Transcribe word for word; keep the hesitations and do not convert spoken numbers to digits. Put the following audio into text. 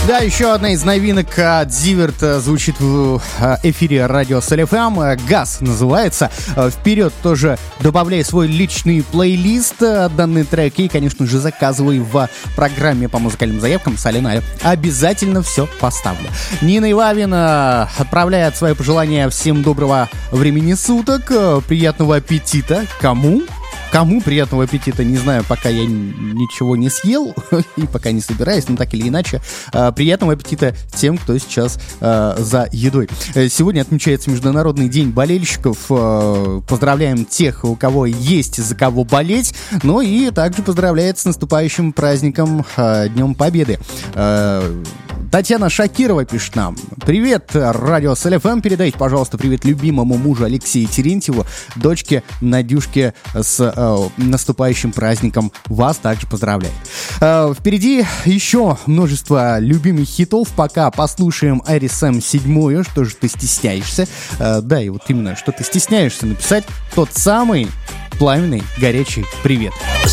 Да, еще одна из новинок от Зиверт звучит в эфире радио СЛ.ФМ. «Газ» называется. Вперед тоже добавляй свой личный плейлист, данный трек, и, конечно же, заказывай в программе по музыкальным заявкам «Соленая». Обязательно все поставлю. Нина Ивавина отправляет свои пожелания. Всем доброго времени суток, приятного аппетита. Кому? Кому приятного аппетита, не знаю, пока я ничего не съел и пока не собираюсь, но так или иначе, э, приятного аппетита тем, кто сейчас э, за едой. Сегодня отмечается Международный день болельщиков. Э, поздравляем тех, у кого есть за кого болеть, ну и также поздравляет с наступающим праздником э, Днем Победы. Э, Татьяна Шакирова пишет нам: привет, радио СЛ.ФМ, передайте, пожалуйста, привет любимому мужу Алексею Терентьеву, дочке Надюшке с э, наступающим праздником. Вас также поздравляю. Э, впереди еще множество любимых хитов. Пока послушаем Арисэм седьмую. Что же ты стесняешься? Э, да, и вот именно, что ты стесняешься написать тот самый пламенный горячий привет.